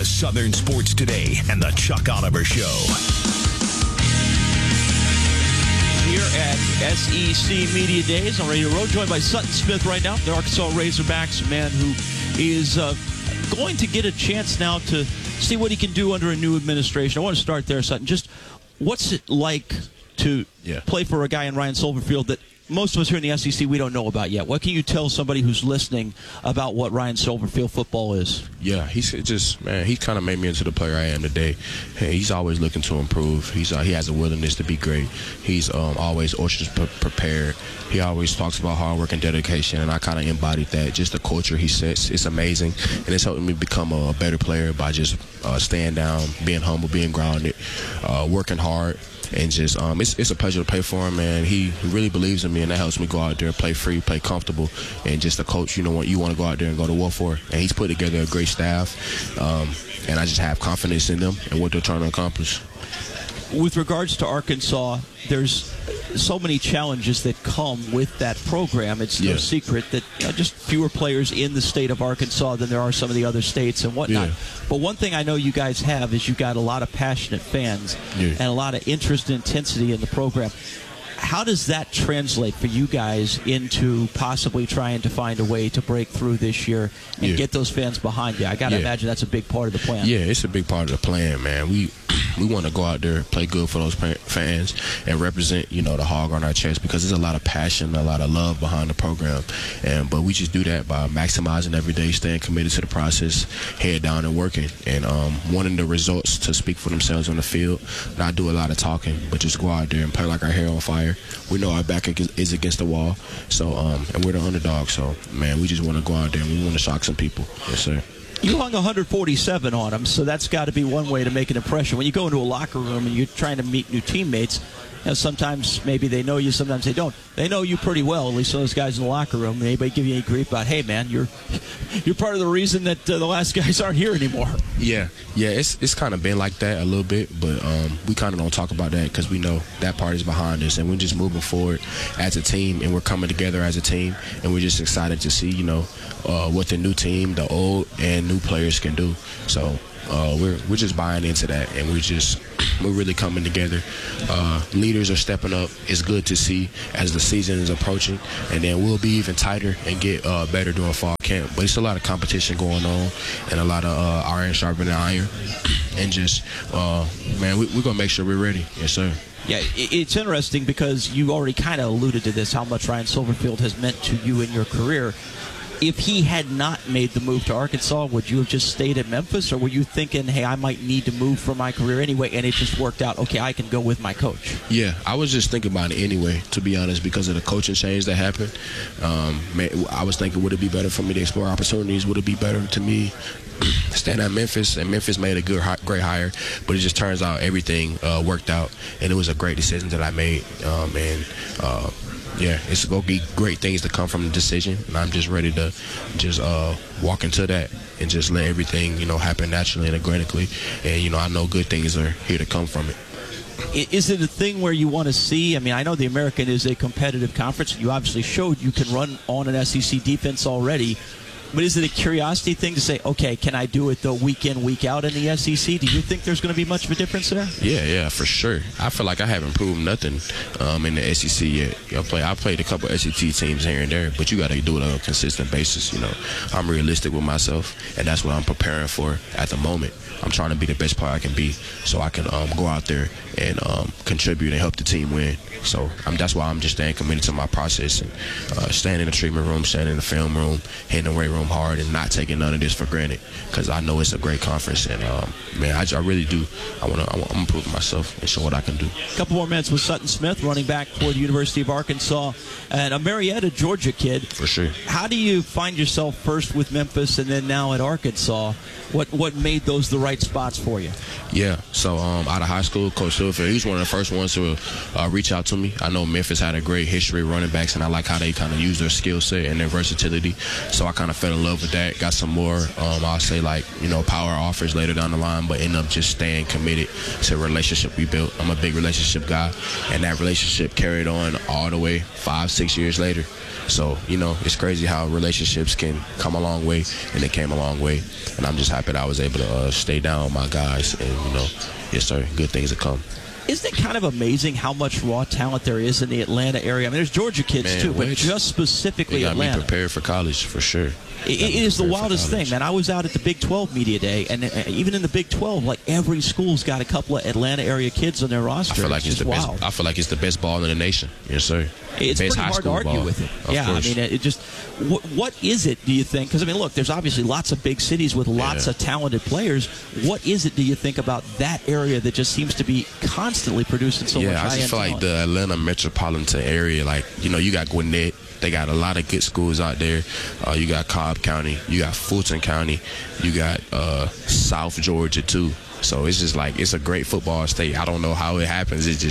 Southern Sports Today and the Chuck Oliver Show. Here at SEC Media Days on Radio Row, joined by Sutton Smith right now, the Arkansas Razorbacks, a man who is going to get a chance now to see what he can do under a new administration. I want to start there, Sutton. Just what's it like to play for a guy in Ryan Silverfield that most of us here in the SEC, we don't know about yet? What can you tell somebody who's listening about what Ryan Silverfield football is? Yeah, he kind of made me into the player I am today. Hey, he's always looking to improve. He has a willingness to be great. He's always ultra prepared. He always talks about hard work and dedication, and I kind of embodied that. Just the culture he sets, it's amazing, and it's helping me become a better player by just staying down, being humble, being grounded, working hard. And just it's a pleasure to play for him, man. He really believes in me, and that helps me go out there, play free, play comfortable, and just a coach, you want to go out there and go to war for. And he's put together a great staff, and I just have confidence in them and what they're trying to accomplish. With regards to Arkansas, there's so many challenges that come with that program. It's no secret that just fewer players in the state of Arkansas than there are some of the other states and whatnot. But one thing I know you guys have is you've got a lot of passionate fans and a lot of interest and intensity in the program. How does that translate for you guys into possibly trying to find a way to break through this year and get those fans behind you? I got to imagine that's a big part of the plan. Yeah, it's a big part of the plan, man. We want to go out there, play good for those fans, and represent, the hog on our chest, because there's a lot of passion, a lot of love behind the program. But we just do that by maximizing every day, staying committed to the process, head down and working, and wanting the results to speak for themselves on the field. Not do a lot of talking, but just go out there and play like our hair on fire. We know our back is against the wall, so and we're the underdog. So, man, we just want to go out there and we want to shock some people. Yes, sir. You hung 147 on them, so that's got to be one way to make an impression. When you go into a locker room and you're trying to meet new teammates, sometimes maybe they know you, sometimes they don't. They know you pretty well, at least those guys in the locker room. Anybody give you any grief about, hey, man, you're part of the reason that the last guys aren't here anymore? Yeah, it's kind of been like that a little bit, but we kind of don't talk about that because we know that part is behind us, and we're just moving forward as a team, and we're coming together as a team, and we're just excited to see, what the new team, the old and new players can do. So we're just buying into that, and we're really coming together. Leaders are stepping up. It's good to see as the season is approaching, and then we'll be even tighter and get better during fall camp. But it's a lot of competition going on, and a lot of iron sharpening iron, and just man, we're gonna make sure we're ready. Yes, sir. Yeah, it's interesting because you already kind of alluded to this, how much Ryan Silverfield has meant to you in your career. If he had not made the move to Arkansas, would you have just stayed at Memphis, or were you thinking, hey, I might need to move for my career anyway, and it just worked out, okay, I can go with my coach? Yeah, I was just thinking about it anyway, to be honest, because of the coaching change that happened. I was thinking, would it be better for me to explore opportunities? Would it be better to me staying at Memphis? And Memphis made a great hire, but it just turns out everything worked out, and it was a great decision that I made. Yeah, it's going to be great things to come from the decision, and I'm just ready to just walk into that and just let everything, happen naturally and organically. And, I know good things are here to come from it. Is it a thing where you want to see? I mean, I know the American is a competitive conference. You obviously showed you can run on an SEC defense already. But is it a curiosity thing to say, okay, can I do it, though, week in, week out in the SEC? Do you think there's going to be much of a difference there? Yeah, for sure. I feel like I haven't proved nothing in the SEC yet. I played a couple SEC teams here and there, but you got to do it on a consistent basis. I'm realistic with myself, and that's what I'm preparing for at the moment. I'm trying to be the best player I can be so I can go out there and contribute and help the team win. So that's why I'm just staying committed to my process and staying in the treatment room, staying in the film room, hitting the weight room hard, and not taking none of this for granted, because I know it's a great conference. And, man, I really do. I'm improving myself and show what I can do. A couple more minutes with Sutton Smith, running back for the University of Arkansas, and a Marietta, Georgia kid. For sure. How do you find yourself first with Memphis and then now at Arkansas? What made those the right spots for you? Yeah, so out of high school, Coach Silverfield, he was one of the first ones to reach out to me. I know Memphis had a great history of running backs, and I like how they kind of use their skill set and their versatility. So I kind of fell in love with that. Got some more, I'll say, power offers later down the line, but ended up just staying committed to a relationship we built. I'm a big relationship guy, and that relationship carried on all the way 5-6 years later. So, it's crazy how relationships can come a long way, and they came a long way. And I'm just happy that I was able to stay down with my guys, and, yes, sir, good things to come. Isn't it kind of amazing how much raw talent there is in the Atlanta area? I mean, there's Georgia kids, too, but just specifically Atlanta. They got Atlanta. me prepared for college, for sure. It is the wildest thing, man. I was out at the Big 12 Media Day, and even in the Big 12, like every school's got a couple of Atlanta area kids on their roster. I feel like it's the best. I feel like it's the best ball in the nation. Yes, sir. It's pretty hard to argue with it. Yeah, I mean, it just. What is it? Do you think? Because I mean, look, there's obviously lots of big cities with lots of talented players. What is it? Do you think about that area that just seems to be constantly producing so much high-end I just feel like talent? the Atlanta metropolitan area, like you got Gwinnett. They got a lot of good schools out there. You got Cobb County. You got Fulton County. You got South Georgia, too. So it's just like, it's a great football state. I don't know how it happens. It's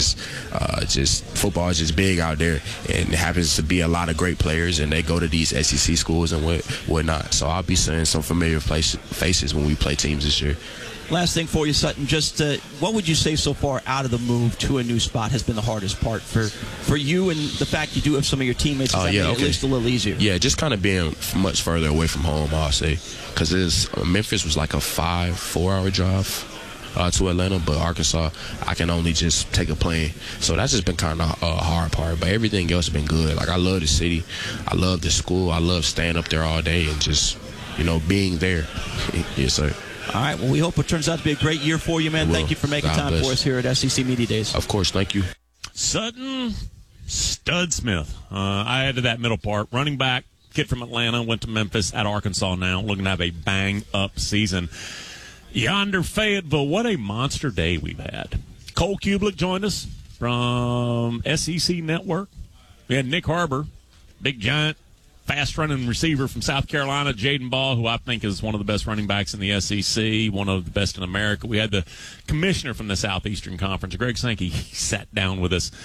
just football is just big out there. And it happens to be a lot of great players, and they go to these SEC schools and whatnot. So I'll be seeing some familiar faces when we play teams this year. Last thing for you, Sutton, just what would you say so far out of the move to a new spot has been the hardest part for you, and the fact you do have some of your teammates at least a little easier? Yeah, just kind of being much further away from home, I'll say. Because Memphis was like a 4-hour drive to Atlanta, but Arkansas, I can only just take a plane. So that's just been kind of a hard part. But everything else has been good. Like, I love the city. I love the school. I love staying up there all day and just, being there. Yes, sir. All right, well, we hope it turns out to be a great year for you, man. Thank you for making time for us here at SEC Media Days. Of course, thank you. Sutton Stud Smith. I added that middle part. Running back, kid from Atlanta, went to Memphis, at Arkansas now, looking to have a bang-up season. Yonder Fayetteville, what a monster day we've had. Cole Kublik joined us from SEC Network. We had Nick Harbor, big giant, fast-running receiver from South Carolina, Jaden Ball, who I think is one of the best running backs in the SEC, one of the best in America. We had the commissioner from the Southeastern Conference, Greg Sankey. He sat down with us,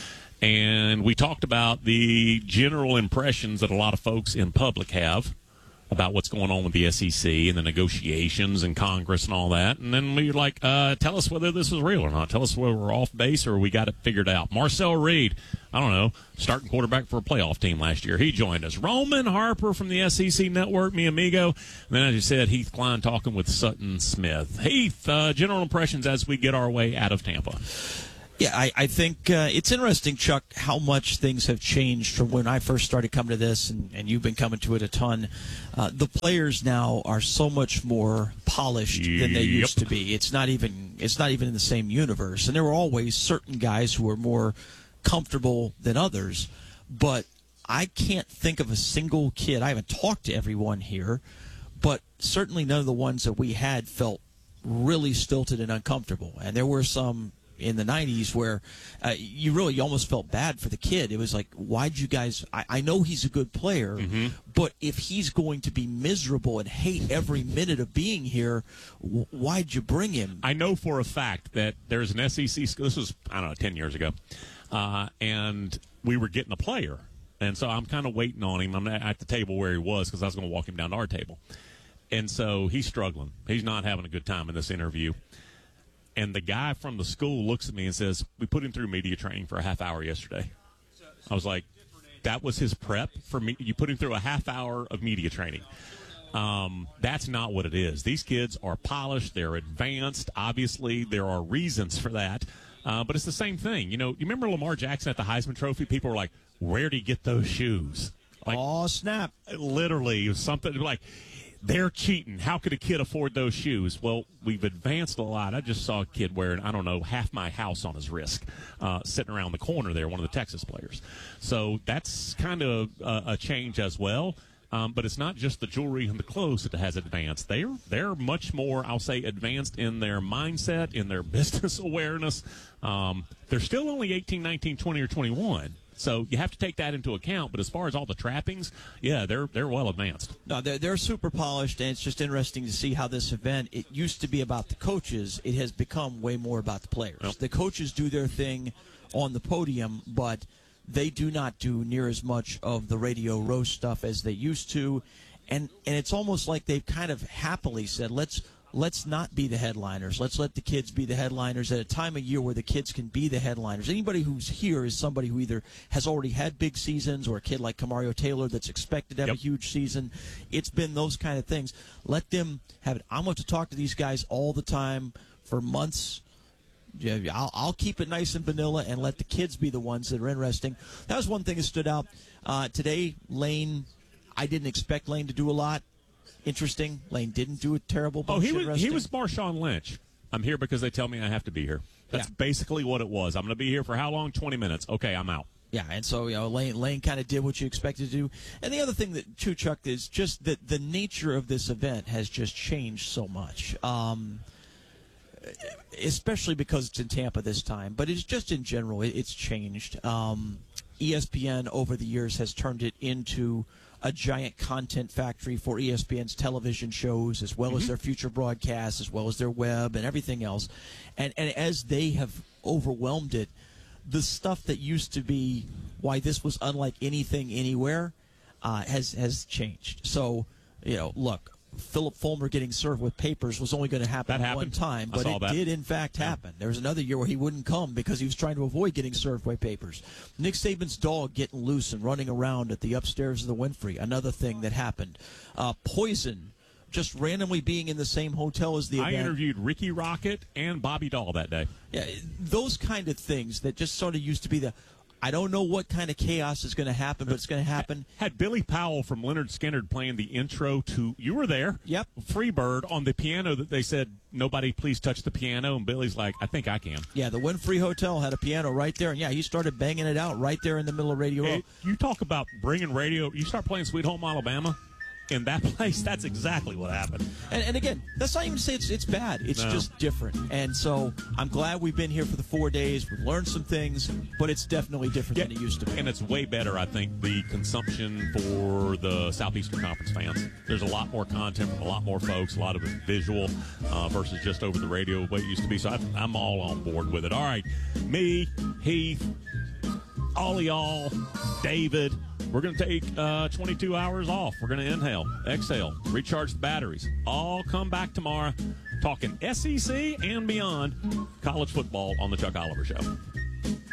and we talked about the general impressions that a lot of folks in public have about what's going on with the SEC and the negotiations and Congress and all that. And then we were like, tell us whether this is real or not. Tell us whether we're off base or we got it figured out. Marcel Reed, I don't know, starting quarterback for a playoff team last year. He joined us. Roman Harper from the SEC Network, mi amigo. And then, as you said, Heath Klein talking with Sutton Smith. Heath, general impressions as we get our way out of Tampa. Yeah, I think it's interesting, Chuck, how much things have changed from when I first started coming to this, and you've been coming to it a ton. The players now are so much more polished than they used to be. It's not even in the same universe. And there were always certain guys who were more comfortable than others. But I can't think of a single kid. I haven't talked to everyone here, but certainly none of the ones that we had felt really stilted and uncomfortable. And there were some in the 90s where you almost felt bad for the kid. It was like, why'd you guys – I know he's a good player, but if he's going to be miserable and hate every minute of being here, why'd you bring him? I know for a fact that there's an SEC – this was, 10 years ago, and we were getting a player. And so I'm kind of waiting on him. I'm at the table where he was because I was going to walk him down to our table. And so he's struggling. He's not having a good time in this interview. And the guy from the school looks at me and says, we put him through media training for a half hour yesterday. I was like, that was his prep for me. You put him through a half hour of media training. That's not what it is. These kids are polished. They're advanced. Obviously, there are reasons for that. But it's the same thing. You remember Lamar Jackson at the Heisman Trophy? People were like, where did he get those shoes? Like, oh, snap. Literally, it was something like, they're cheating. How could a kid afford those shoes? Well, we've advanced a lot. I just saw a kid wearing, half my house on his wrist, sitting around the corner there, one of the Texas players. So that's kind of a change as well. But it's not just the jewelry and the clothes that has advanced. They're much more, I'll say, advanced in their mindset, in their business awareness. They're still only 18, 19, 20, or 21. So you have to take that into account. But as far as all the trappings, yeah, they're well advanced. No, they're super polished, and it's just interesting to see how this event, it used to be about the coaches. It has become way more about the players. Yep. The coaches do their thing on the podium, but they do not do near as much of the radio roast stuff as they used to. And it's almost like they've kind of happily said, let's let's not be the headliners. Let's let the kids be the headliners at a time of year where the kids can be the headliners. Anybody who's here is somebody who either has already had big seasons or a kid like Kamario Taylor that's expected to have a huge season. It's been those kind of things. Let them have it. I'm going to talk to these guys all the time for months. Yeah, I'll keep it nice and vanilla and let the kids be the ones that are interesting. That was one thing that stood out. Today, Lane, I didn't expect Lane to do a lot. Interesting. Lane didn't do a terrible bunch. He was Marshawn Lynch. I'm here because they tell me I have to be here. That's basically what it was. I'm going to be here for how long? 20 minutes. Okay, I'm out. Yeah, and so Lane kind of did what you expected to do. And the other thing that too, Chuck, is just that the nature of this event has just changed so much. Especially because it's in Tampa this time, but it's just in general, it's changed. ESPN over the years has turned it into a giant content factory for ESPN's television shows, as well as their future broadcasts, as well as their web and everything else. And as they have overwhelmed it, the stuff that used to be why this was unlike anything anywhere has changed. So, look, Philip Fulmer getting served with papers was only going to happen one time, but it did in fact happen. There was another year where he wouldn't come because he was trying to avoid getting served with papers. Nick Saban's dog getting loose and running around at the upstairs of the Winfrey, another thing that happened. Poison just randomly being in the same hotel as the event. I interviewed Ricky Rocket and Bobby Dahl that day. Yeah, those kind of things that just sort of used to be the, I don't know what kind of chaos is going to happen, but it's going to happen. Had Billy Powell from Leonard Skinner playing the intro to, you were there. Yep. Freebird on the piano that they said, nobody please touch the piano. And Billy's like, I think I can. Yeah, the Winfrey Hotel had a piano right there. And, he started banging it out right there in the middle of Radio Row. You talk about bringing radio. You start playing Sweet Home Alabama in that place, that's exactly what happened. And again, that's not even to say it's bad. It's just different. And so I'm glad we've been here for the 4 days. We've learned some things, but it's definitely different than it used to be. And it's way better, I think, the consumption for the Southeastern Conference fans. There's a lot more content from a lot more folks, a lot of it visual versus just over the radio the way it used to be. So I'm all on board with it. All right, me, Heath, all of y'all, David, we're going to take 22 hours off. We're going to inhale, exhale, recharge the batteries. All come back tomorrow talking SEC and beyond college football on the Chuck Oliver Show.